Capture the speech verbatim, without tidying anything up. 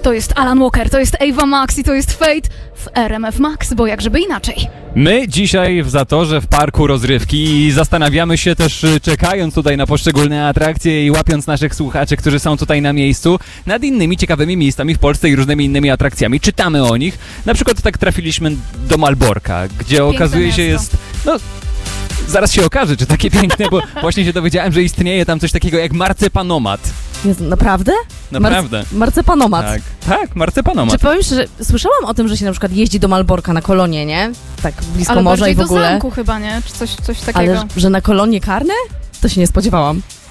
To jest Alan Walker, to jest Ava Max i to jest Fate w R M F Max, bo jakżeby inaczej. My dzisiaj w Zatorze, w parku rozrywki i zastanawiamy się też, czekając tutaj na poszczególne atrakcje i łapiąc naszych słuchaczy, którzy są tutaj na miejscu, nad innymi ciekawymi miejscami w Polsce i różnymi innymi atrakcjami. Czytamy o nich. Na przykład tak trafiliśmy do Malborka, gdzie Piękne okazuje się miasto. jest... No, zaraz się okaże, czy takie piękne, bo właśnie się dowiedziałem, że istnieje tam coś takiego jak marcepanomat. Jezu, naprawdę? Naprawdę. Marce- marcepanomat. Tak, tak, marcepanomat. Czy powiem szczerze, słyszałam o tym, że się na przykład jeździ do Malborka na kolonie, nie? Tak blisko Ale morza i bardziej w ogóle. do zamku chyba, nie? Czy coś, coś takiego. Ale że na kolonie karne? To się nie spodziewałam.